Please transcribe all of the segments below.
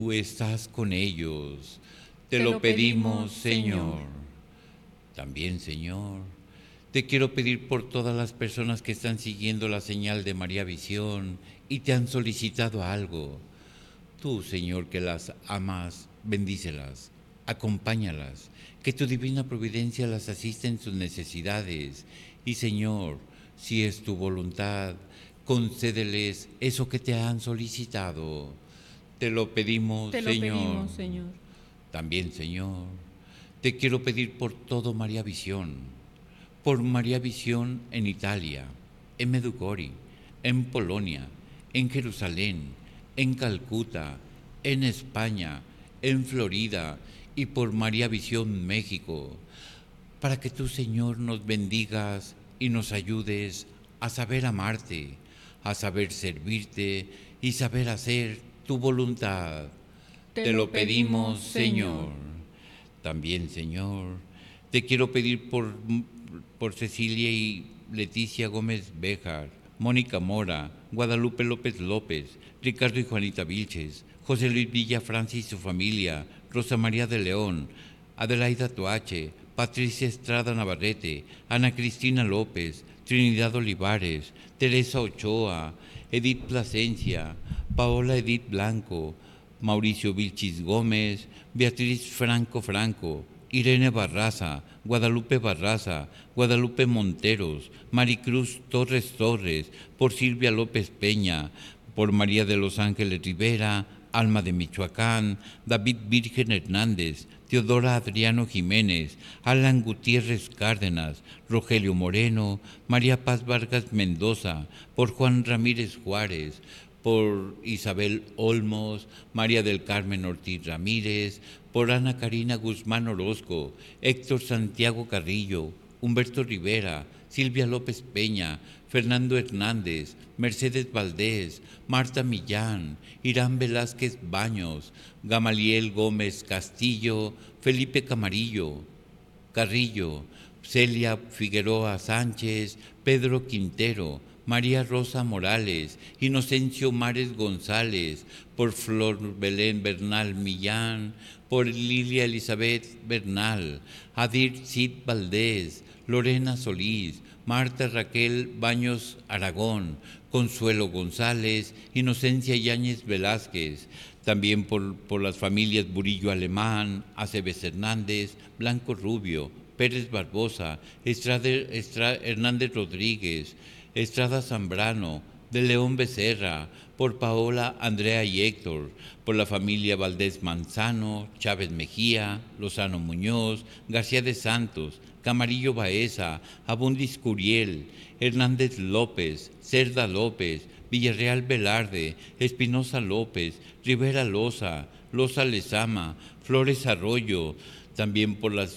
Tú estás con ellos. Te Te lo lo pedimos, pedimos, Señor. Señor. También, Señor, te quiero pedir por todas las personas que están siguiendo la señal de María Visión y te han solicitado algo. Tú, Señor, que las amas, bendícelas, acompáñalas, que tu divina providencia las asista en sus necesidades. Y, Señor, si es tu voluntad, concédeles eso que te han solicitado. Te lo pedimos, Te lo Señor. pedimos, Señor. También, Señor, te quiero pedir por todo María Visión, por María Visión en Italia, en Medjugorje, en Polonia, en Jerusalén, en Calcuta, en España, en Florida y por María Visión México, para que tú, Señor, nos bendigas y nos ayudes a saber amarte, a saber servirte y saber hacer tu voluntad. Te Te lo lo pedimos, pedimos, Señor. Señor. También, Señor, te quiero pedir por Cecilia y Leticia Gómez Béjar, Mónica Mora, Guadalupe López López, Ricardo y Juanita Vilches, José Luis Villa Francis y su familia, Rosa María de León, Adelaida Toache, Patricia Estrada Navarrete, Ana Cristina López, Trinidad Olivares, Teresa Ochoa, Edith Plasencia, Paola Edith Blanco, Mauricio Vilchis Gómez, Beatriz Franco Franco, Irene Barraza, Guadalupe Barraza, Guadalupe Monteros, Maricruz Torres Torres, por Silvia López Peña, por María de los Ángeles Rivera, Alma de Michoacán, David Virgen Hernández, Teodora Adriano Jiménez, Alan Gutiérrez Cárdenas, Rogelio Moreno, María Paz Vargas Mendoza, por Juan Ramírez Juárez, por Isabel Olmos, María del Carmen Ortiz Ramírez, por Ana Karina Guzmán Orozco, Héctor Santiago Carrillo, Humberto Rivera, Silvia López Peña, Fernando Hernández, Mercedes Valdés, Marta Millán, Irán Velázquez Baños, Gamaliel Gómez Castillo, Felipe Camarillo, Carrillo, Celia Figueroa Sánchez, Pedro Quintero, María Rosa Morales, Inocencio Mares González, por Flor Belén Bernal Millán, por Lilia Elizabeth Bernal, Adir Cid Valdés, Lorena Solís, Marta Raquel Baños Aragón, Consuelo González, Inocencia Yáñez Velázquez, también por las familias Burillo Alemán, Aceves Hernández, Blanco Rubio, Pérez Barbosa, Hernández Rodríguez, Estrada Zambrano, de León Becerra, por Paola, Andrea y Héctor, por la familia Valdés Manzano, Chávez Mejía, Lozano Muñoz, García de Santos, Camarillo Baeza, Abundis Curiel, Hernández López, Cerda López, Villarreal Velarde, Espinosa López, Rivera Loza, Loza Lezama, Flores Arroyo, también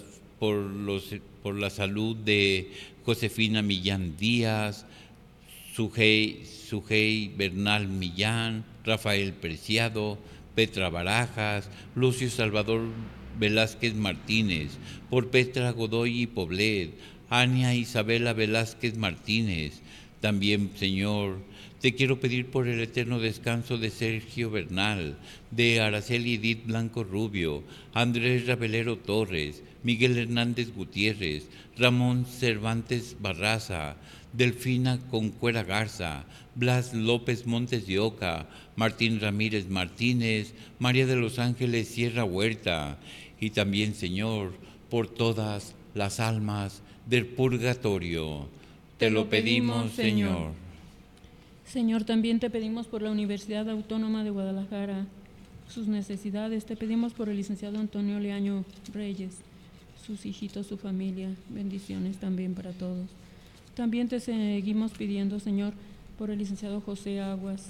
por la salud de Josefina Millán Díaz, Sujei Bernal Millán, Rafael Preciado, Petra Barajas, Lucio Salvador Velázquez Martínez, por Petra Godoy y Poblet, Ania Isabela Velázquez Martínez. También, Señor, te quiero pedir por el eterno descanso de Sergio Bernal, de Araceli Edith Blanco Rubio, Andrés Rabelero Torres, Miguel Hernández Gutiérrez, Ramón Cervantes Barraza, Delfina Concuera Garza, Blas López Montes de Oca, Martín Ramírez Martínez, María de los Ángeles Sierra Huerta, y también, Señor, por todas las almas del purgatorio. Te Te lo lo pedimos, pedimos, Señor. Señor. Señor, también te pedimos por la Universidad Autónoma de Guadalajara, sus necesidades. Te pedimos por el licenciado Antonio Leaño Reyes, sus hijitos, su familia. Bendiciones también para todos. También te seguimos pidiendo, Señor, por el licenciado José Aguas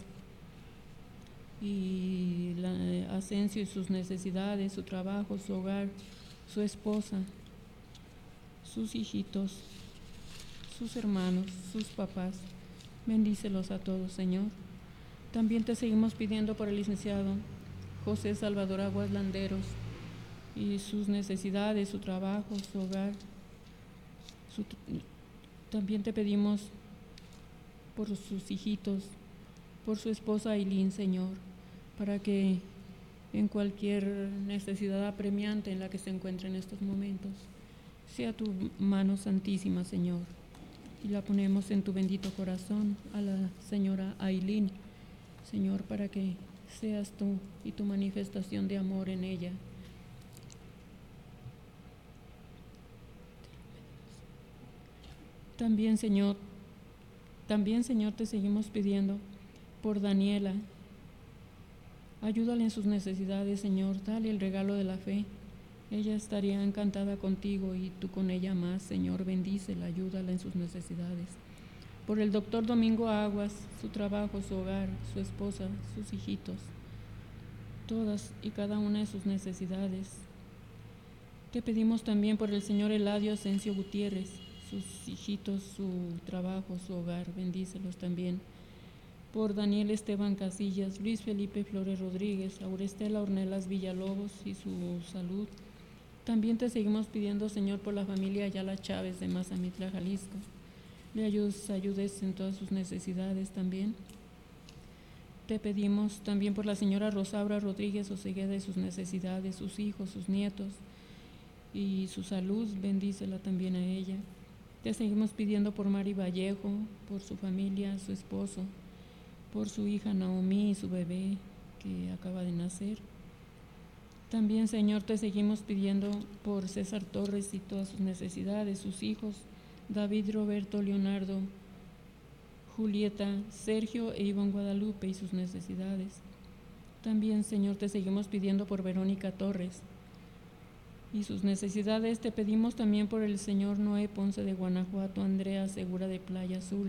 y Asensio y sus necesidades, su trabajo, su hogar, su esposa, sus hijitos, sus hermanos, sus papás. Bendícelos a todos, Señor. También te seguimos pidiendo por el licenciado José Salvador Aguas Landeros y sus necesidades, su trabajo, su hogar. También te pedimos por sus hijitos, por su esposa Aileen, Señor, para que en cualquier necesidad apremiante en la que se encuentre en estos momentos. Sea tu mano santísima, Señor, y la ponemos en tu bendito corazón a la señora Ailín, Señor, para que seas tú y tu manifestación de amor en ella. También, Señor, te seguimos pidiendo por Daniela. Ayúdale en sus necesidades, Señor, dale el regalo de la fe. Ella estaría encantada contigo y tú con ella más, Señor, bendícela, ayúdala en sus necesidades. Por el doctor Domingo Aguas, su trabajo, su hogar, su esposa, sus hijitos, todas y cada una de sus necesidades. Te pedimos también por el señor Eladio Asensio Gutiérrez, sus hijitos, su trabajo, su hogar, bendícelos también. Por Daniel Esteban Casillas, Luis Felipe Flores Rodríguez, Aurestela Ornelas Villalobos y su salud. También te seguimos pidiendo, Señor, por la familia Ayala Chávez de Mazamitla, Jalisco. Le ayudes en todas sus necesidades también. Te pedimos también por la señora Rosaura Rodríguez Osegueda y sus necesidades, sus hijos, sus nietos y su salud, bendícela también a ella. Te seguimos pidiendo por Mari Vallejo, por su familia, su esposo, por su hija Naomi y su bebé que acaba de nacer. También, Señor, te seguimos pidiendo por César Torres y todas sus necesidades, sus hijos, David, Roberto, Leonardo, Julieta, Sergio e Iván Guadalupe y sus necesidades. También, Señor, te seguimos pidiendo por Verónica Torres y sus necesidades. Te pedimos también por el señor Noé Ponce de Guanajuato, Andrea Segura de Playa Azul.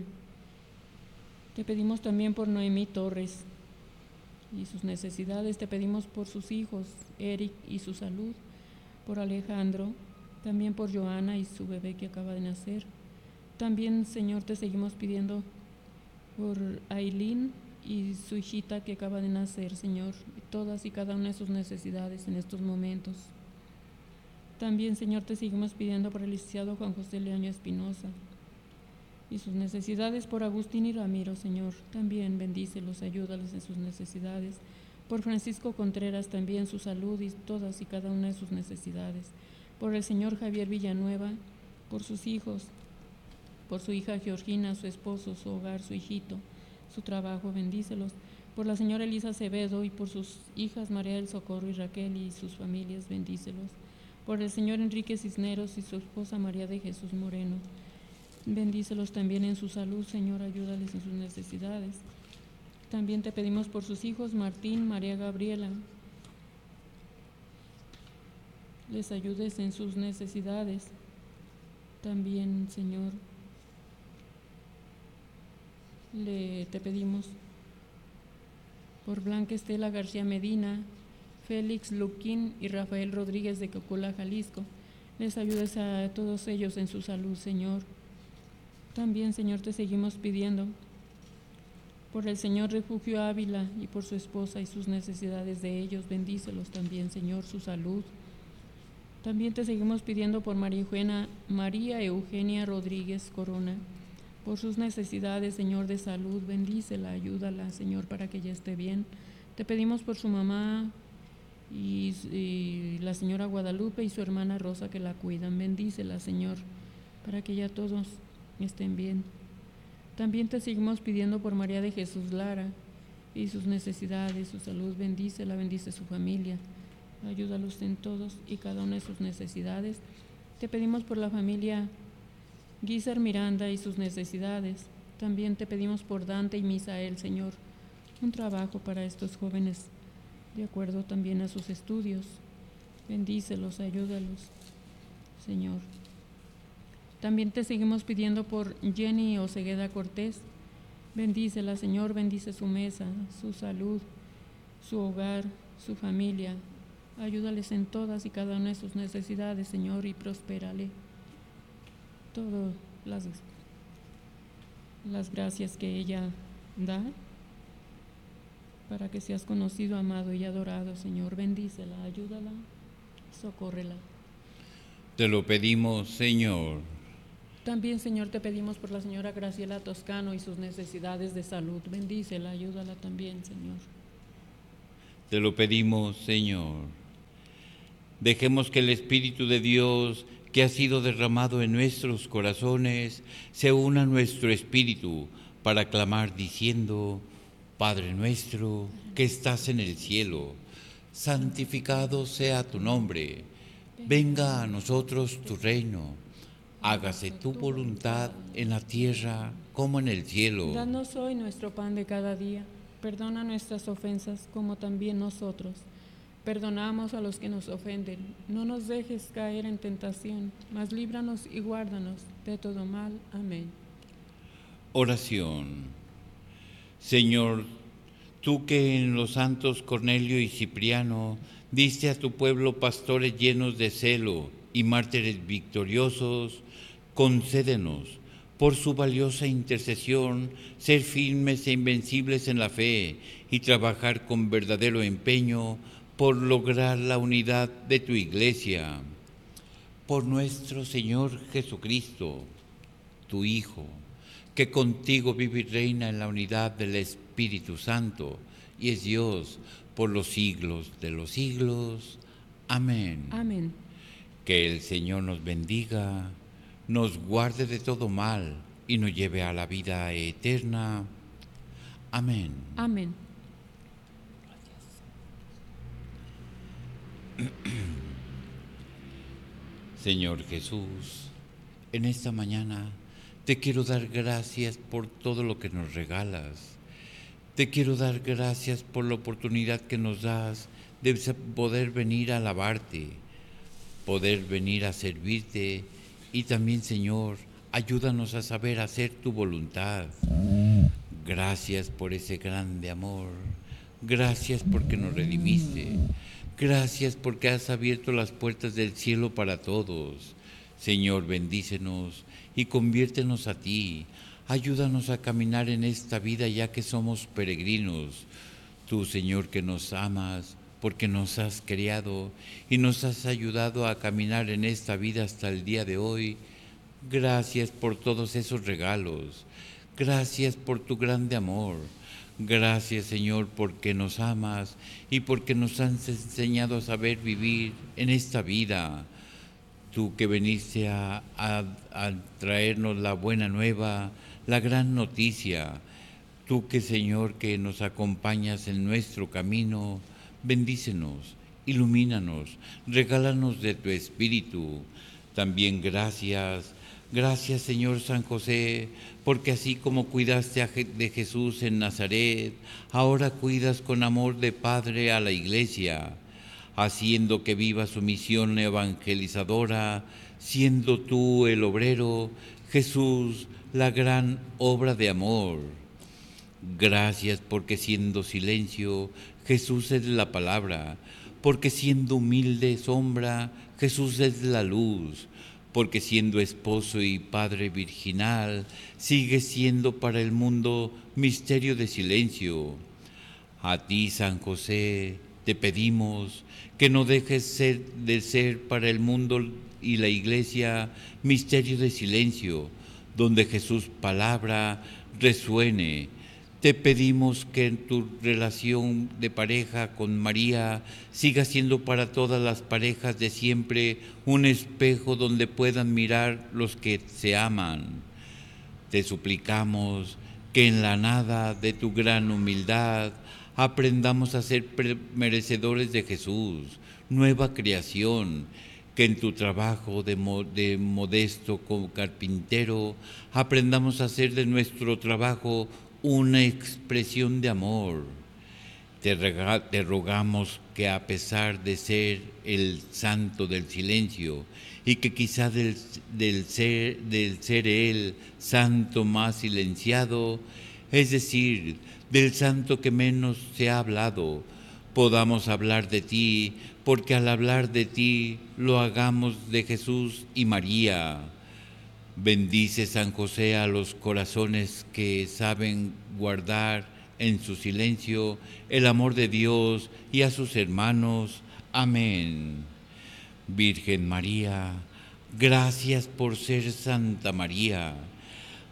Te pedimos también por Noemí Torres y sus necesidades. Te pedimos por sus hijos, Eric y su salud, por Alejandro, también por Joana y su bebé que acaba de nacer. También, Señor, te seguimos pidiendo por Ailín y su hijita que acaba de nacer, Señor, todas y cada una de sus necesidades en estos momentos. También, Señor, te seguimos pidiendo por el licenciado Juan José Leaño Espinosa y sus necesidades, por Agustín y Ramiro, Señor. También bendícelos, ayúdales en sus necesidades. Por Francisco Contreras también su salud y todas y cada una de sus necesidades. Por el señor Javier Villanueva, por sus hijos, por su hija Georgina, su esposo, su hogar, su hijito, su trabajo, bendícelos. Por la señora Elisa Acevedo y por sus hijas María del Socorro y Raquel y sus familias, bendícelos. Por el señor Enrique Cisneros y su esposa María de Jesús Moreno. Bendícelos también en su salud, Señor, ayúdales en sus necesidades. También te pedimos por sus hijos Martín, María Gabriela. Les ayudes en sus necesidades. También, Señor, te pedimos por Blanca Estela García Medina, Félix Luquín y Rafael Rodríguez de Cocula, Jalisco. Les ayudes a todos ellos en su salud, Señor. También, Señor, te seguimos pidiendo por el señor Refugio Ávila y por su esposa y sus necesidades de ellos. Bendícelos también, Señor, su salud. También te seguimos pidiendo por María Eugenia Rodríguez Corona, por sus necesidades, Señor, de salud. Bendícela, ayúdala, Señor, para que ella esté bien. Te pedimos por su mamá y la señora Guadalupe y su hermana Rosa que la cuidan. Bendícela, Señor, para que ya todos estén bien. También te seguimos pidiendo por María de Jesús Lara y sus necesidades, su salud. Bendícela, bendice su familia. Ayúdalos en todos y cada una de sus necesidades. Te pedimos por la familia Guizar Miranda y sus necesidades. También te pedimos por Dante y Misael, Señor, un trabajo para estos jóvenes, de acuerdo también a sus estudios. Bendícelos, ayúdalos, Señor. También te seguimos pidiendo por Jenny Osegueda Cortés. Bendícela, Señor, bendice su mesa, su salud, su hogar, su familia. Ayúdales en todas y cada una de sus necesidades, Señor, y prospérale todas las gracias que ella da para que seas conocido, amado y adorado, Señor. Bendícela, ayúdala, socórrela. Te lo pedimos, Señor. También, Señor, te pedimos por la señora Graciela Toscano y sus necesidades de salud. Bendícela, ayúdala también, Señor. Te lo pedimos, Señor. Dejemos que el Espíritu de Dios que ha sido derramado en nuestros corazones se una a nuestro espíritu para clamar diciendo: Padre nuestro que estás en el cielo, santificado sea tu nombre. Venga a nosotros tu reino. Hágase tu voluntad en la tierra como en el cielo. Danos hoy nuestro pan de cada día. Perdona nuestras ofensas como también nosotros perdonamos a los que nos ofenden. No nos dejes caer en tentación, mas líbranos y guárdanos de todo mal. Amén. Oración. Señor, tú que en los santos Cornelio y Cipriano diste a tu pueblo pastores llenos de celo y mártires victoriosos, concédenos, por su valiosa intercesión, ser firmes e invencibles en la fe y trabajar con verdadero empeño por lograr la unidad de tu Iglesia. Por nuestro Señor Jesucristo, tu Hijo, que contigo vive y reina en la unidad del Espíritu Santo y es Dios por los siglos de los siglos. Amén. Amén. Que el Señor nos bendiga, nos guarde de todo mal y nos lleve a la vida eterna. Amén. Amén. Señor Jesús, en esta mañana te quiero dar gracias por todo lo que nos regalas. Te quiero dar gracias por la oportunidad que nos das de poder venir a alabarte, poder venir a servirte y también, Señor, ayúdanos a saber hacer tu voluntad. Gracias por ese grande amor. Gracias porque nos redimiste. Gracias porque has abierto las puertas del cielo para todos. Señor, bendícenos y conviértenos a ti. Ayúdanos a caminar en esta vida ya que somos peregrinos. Tú, Señor, que nos amas porque nos has creado y nos has ayudado a caminar en esta vida hasta el día de hoy. Gracias por todos esos regalos. Gracias por tu grande amor. Gracias, Señor, porque nos amas y porque nos has enseñado a saber vivir en esta vida. Tú que viniste a traernos la buena nueva, la gran noticia. Tú que, Señor, que nos acompañas en nuestro camino, bendícenos, ilumínanos, regálanos de tu Espíritu. También gracias. Gracias, Señor San José, porque así como cuidaste de Jesús en Nazaret, ahora cuidas con amor de Padre a la Iglesia, haciendo que viva su misión evangelizadora, siendo tú el obrero, Jesús, la gran obra de amor. Gracias porque siendo silencio, Jesús es la palabra, porque siendo humilde sombra, Jesús es la luz, porque siendo esposo y padre virginal, sigue siendo para el mundo misterio de silencio. A ti, San José, te pedimos que no dejes de ser para el mundo y la Iglesia misterio de silencio, donde Jesús palabra resuene. Te pedimos que en tu relación de pareja con María siga siendo para todas las parejas de siempre un espejo donde puedan mirar los que se aman. Te suplicamos que en la nada de tu gran humildad aprendamos a ser merecedores de Jesús, nueva creación, que en tu trabajo de modesto como carpintero aprendamos a hacer de nuestro trabajo una expresión de amor. Te rogamos que a pesar de ser el santo del silencio y que quizá del ser él santo más silenciado, es decir, del santo que menos se ha hablado, podamos hablar de ti, porque al hablar de ti lo hagamos de Jesús y María. Bendice, San José, a los corazones que saben guardar en su silencio el amor de Dios y a sus hermanos. Amén. Virgen María, gracias por ser Santa María.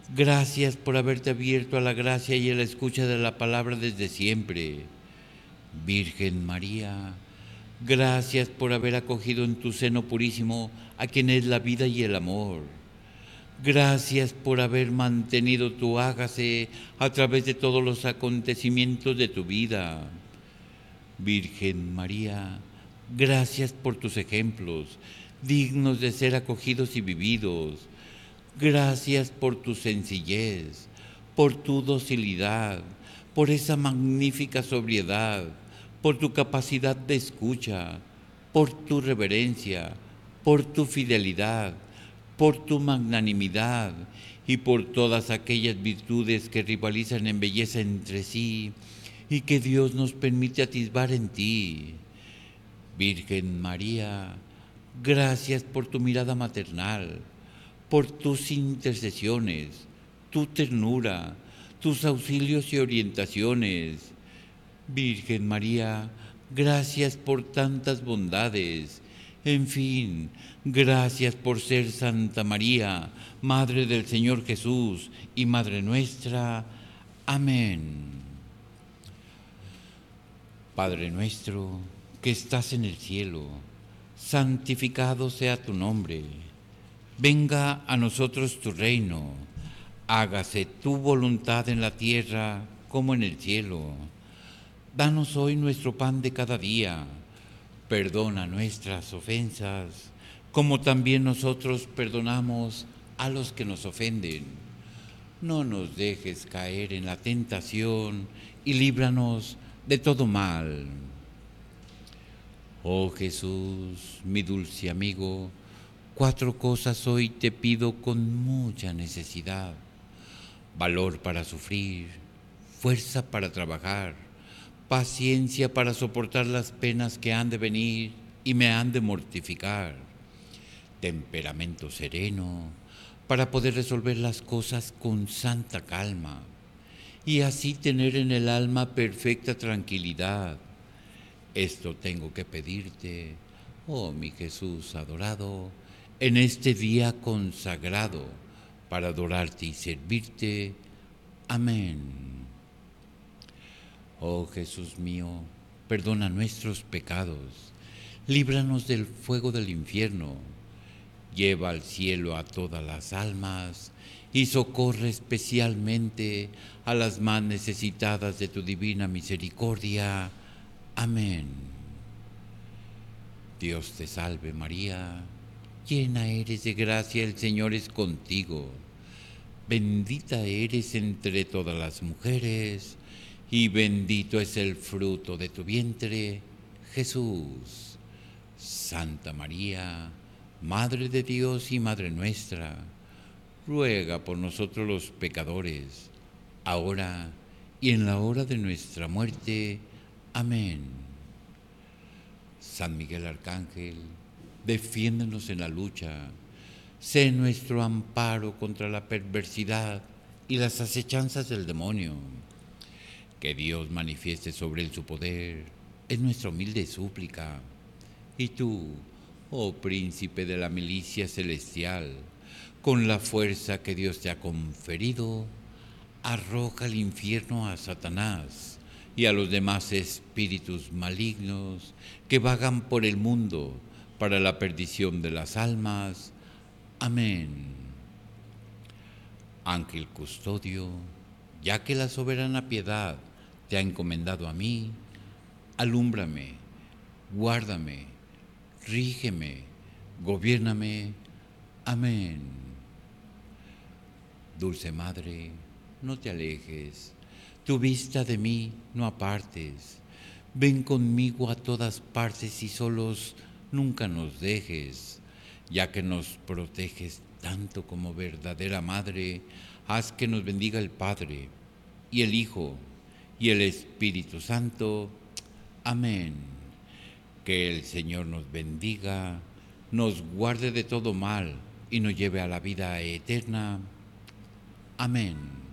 Gracias por haberte abierto a la gracia y a la escucha de la palabra desde siempre. Virgen María, gracias por haber acogido en tu seno purísimo a quien es la vida y el amor. Gracias por haber mantenido tu hágase a través de todos los acontecimientos de tu vida. Virgen María, gracias por tus ejemplos, dignos de ser acogidos y vividos. Gracias por tu sencillez, por tu docilidad, por esa magnífica sobriedad, por tu capacidad de escucha, por tu reverencia, por tu fidelidad, por tu magnanimidad y por todas aquellas virtudes que rivalizan en belleza entre sí y que Dios nos permite atisbar en ti. Virgen María, gracias por tu mirada maternal, por tus intercesiones, tu ternura, tus auxilios y orientaciones. Virgen María, gracias por tantas bondades. En fin, gracias por ser Santa María, Madre del Señor Jesús y Madre nuestra. Amén. Padre nuestro, que estás en el cielo, santificado sea tu nombre. Venga a nosotros tu reino. Hágase tu voluntad en la tierra como en el cielo. Danos hoy nuestro pan de cada día. Perdona nuestras ofensas, como también nosotros perdonamos a los que nos ofenden. No nos dejes caer en la tentación y líbranos de todo mal. Oh Jesús, mi dulce amigo, 4 cosas hoy te pido con mucha necesidad: valor para sufrir, fuerza para trabajar, paciencia para soportar las penas que han de venir y me han de mortificar, temperamento sereno para poder resolver las cosas con santa calma y así tener en el alma perfecta tranquilidad. Esto tengo que pedirte, oh mi Jesús adorado, en este día consagrado para adorarte y servirte. Amén. Oh Jesús mío, perdona nuestros pecados, líbranos del fuego del infierno, lleva al cielo a todas las almas y socorre especialmente a las más necesitadas de tu divina misericordia. Amén. Dios te salve María, llena eres de gracia, el Señor es contigo. Bendita eres entre todas las mujeres, y bendito es el fruto de tu vientre, Jesús. Santa María, Madre de Dios y Madre nuestra, ruega por nosotros los pecadores, ahora y en la hora de nuestra muerte. Amén. San Miguel Arcángel, defiéndenos en la lucha. Sé nuestro amparo contra la perversidad y las acechanzas del demonio. Que Dios manifieste sobre él su poder, es nuestra humilde súplica. Y tú, oh príncipe de la milicia celestial, con la fuerza que Dios te ha conferido, arroja al infierno a Satanás y a los demás espíritus malignos que vagan por el mundo para la perdición de las almas. Amén. Ángel custodio, ya que la soberana piedad te ha encomendado a mí, alúmbrame, guárdame, rígeme, gobiérname. Amén. Dulce Madre, no te alejes, tu vista de mí no apartes. Ven conmigo a todas partes y solos nunca nos dejes. Ya que nos proteges tanto como verdadera Madre, haz que nos bendiga el Padre, y el Hijo, y el Espíritu Santo. Amén. Que el Señor nos bendiga, nos guarde de todo mal, y nos lleve a la vida eterna. Amén.